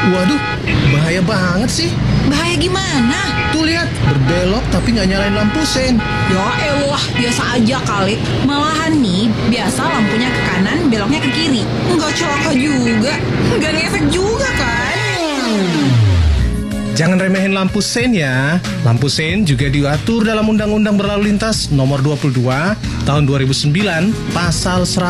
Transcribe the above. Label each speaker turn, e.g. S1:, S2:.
S1: Waduh, bahaya banget sih.
S2: Bahaya gimana?
S1: Tuh lihat, berbelok tapi nggak nyalain lampu sen.
S2: Ya elah, biasa aja kali. Malahan nih, biasa lampunya ke kanan, beloknya ke kiri. Nggak celaka juga, nggak ngefek juga kan?
S1: Jangan remehin lampu sen ya. Lampu sen juga diatur dalam Undang-Undang Berlalu Lintas Nomor 22 Tahun 2009, Pasal 100.